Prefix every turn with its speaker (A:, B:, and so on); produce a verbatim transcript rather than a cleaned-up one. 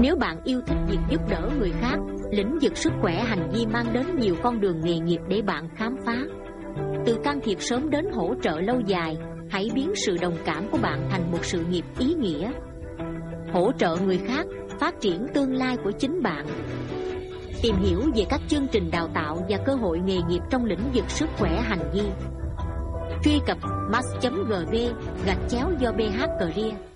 A: Nếu bạn yêu thích việc giúp đỡ người khác, lĩnh vực sức khỏe hành vi mang đến nhiều con đường nghề nghiệp để bạn khám phá. Từ can thiệp sớm đến hỗ trợ lâu dài, hãy biến sự đồng cảm của bạn thành một sự nghiệp ý nghĩa. Hỗ trợ người khác, phát triển tương lai của chính bạn. Tìm hiểu về các chương trình đào tạo và cơ hội nghề nghiệp trong lĩnh vực sức khỏe hành vi. Truy cập mass chấm gb gạch chéo do bh career.